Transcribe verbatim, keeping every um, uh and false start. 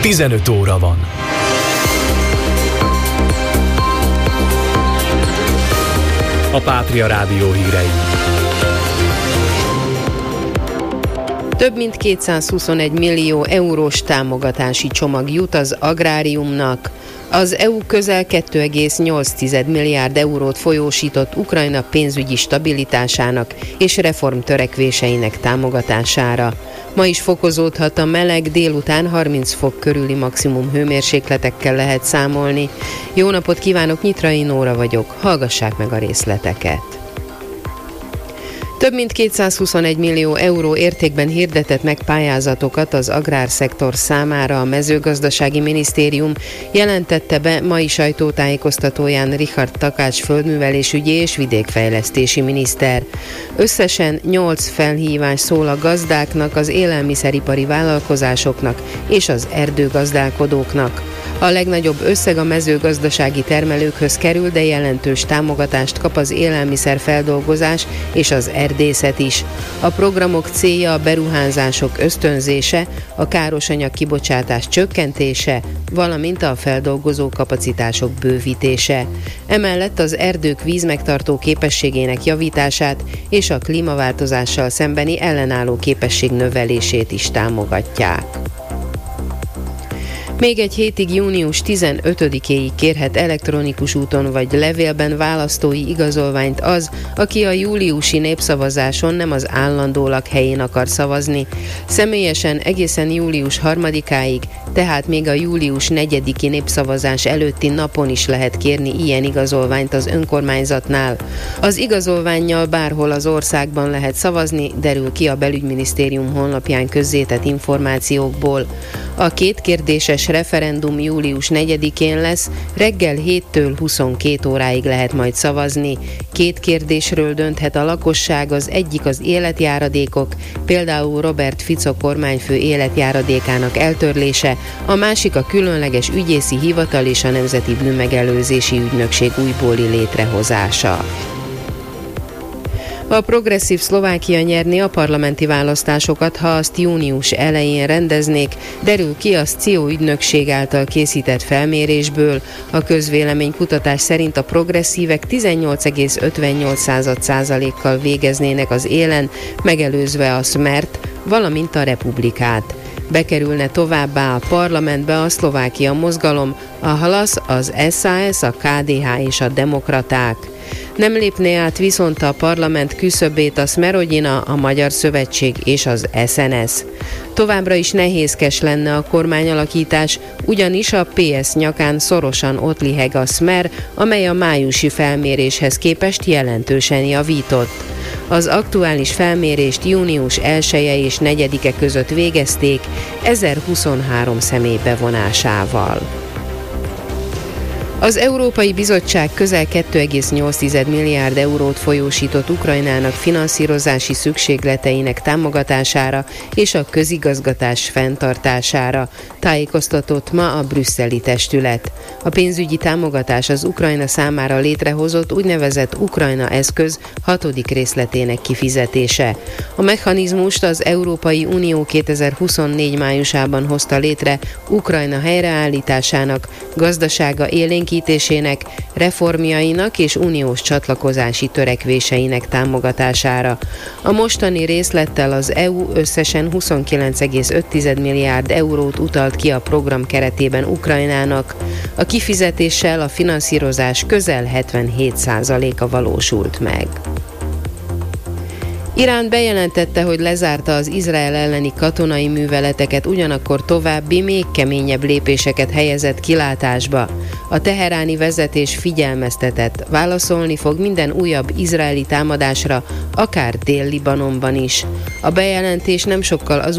tizenöt óra van. A Pátria Rádió hírei. Több mint kétszázhuszonegy millió eurós támogatási csomag jut az agráriumnak. Az é u közel két egész nyolc milliárd eurót folyósított Ukrajna pénzügyi stabilitásának és reformtörekvéseinek támogatására. Ma is fokozódhat a meleg, délután harminc fok körüli maximum hőmérsékletekkel lehet számolni. Jó napot kívánok, Nyitrai Nóra vagyok, hallgassák meg a részleteket. Több mint kétszázhuszonegy millió euró értékben hirdetett meg pályázatokat az agrárszektor számára a mezőgazdasági minisztérium jelentette be mai sajtótájékoztatóján Richard Takács földművelésügyi és vidékfejlesztési miniszter. Összesen nyolc felhívás szól a gazdáknak, az élelmiszeripari vállalkozásoknak és az erdőgazdálkodóknak. A legnagyobb összeg a mezőgazdasági termelőkhöz kerül, de jelentős támogatást kap az élelmiszerfeldolgozás és az erdészet is. A programok célja a beruházások ösztönzése, a károsanyag kibocsátás csökkentése, valamint a feldolgozó kapacitások bővítése. Emellett az erdők vízmegtartó képességének javítását és a klímaváltozással szembeni ellenálló képesség növelését is támogatják. Még egy hétig június tizenötödikéig kérhet elektronikus úton vagy levélben választói igazolványt az, aki a júliusi népszavazáson nem az állandó lakhelyén akar szavazni. Személyesen egészen július harmadikáig, tehát még a július negyediki népszavazás előtti napon is lehet kérni ilyen igazolványt az önkormányzatnál. Az igazolvánnyal bárhol az országban lehet szavazni, derül ki a belügyminisztérium honlapján közzétett információkból. A kétkérdéses referendum július negyedikén lesz, reggel héttől huszonkét óráig lehet majd szavazni. Két kérdésről dönthet a lakosság, az egyik az életjáradékok, például Robert Fico kormányfő életjáradékának eltörlése, a másik a különleges ügyészi hivatal és a Nemzeti Bűnmegelőzési Ügynökség újbóli létrehozása. A progresszív Szlovákia nyerné a parlamenti választásokat, ha azt június elején rendeznék, derül ki a Scio ügynökség által készített felmérésből. A közvéleménykutatás szerint a progresszívek tizennyolc egész ötvennyolc százalékkal végeznének az élen, megelőzve a Smert, valamint a Republikát. Bekerülne továbbá a parlamentbe a Szlovákia mozgalom, a Halasz, az es zá es, a ká dé há és a demokraták. Nem lépné át viszont a parlament küszöbét a Smerodina, a Magyar Szövetség és az es en es. Továbbra is nehézkes lenne a kormányalakítás, ugyanis a pé es nyakán szorosan ott liheg a Smer, amely a májusi felméréshez képest jelentősen javított. Az aktuális felmérést június elseje és negyedike között végezték, ezerhuszonhárom személy bevonásával. Az Európai Bizottság közel két egész nyolc milliárd eurót folyósított Ukrajnának finanszírozási szükségleteinek támogatására és a közigazgatás fenntartására, tájékoztatott ma a brüsszeli testület. A pénzügyi támogatás az Ukrajna számára létrehozott úgynevezett Ukrajna eszköz hatodik részletének kifizetése. A mechanizmust az Európai Unió kétezer-huszonnégy májusában hozta létre Ukrajna helyreállításának, gazdasága élénkítésének, reformjainak és uniós csatlakozási törekvéseinek támogatására. A mostani részlettel az é u összesen huszonkilenc egész öt milliárd eurót utalt ki a program keretében Ukrajnának. A kifizetéssel a finanszírozás közel hetvenhét százaléka valósult meg. Irán bejelentette, hogy lezárta az Izrael elleni katonai műveleteket, ugyanakkor további, még keményebb lépéseket helyezett kilátásba. A teheráni vezetés figyelmeztetett, válaszolni fog minden újabb izraeli támadásra, akár Dél-Libanonban is. A bejelentés nem sokkal az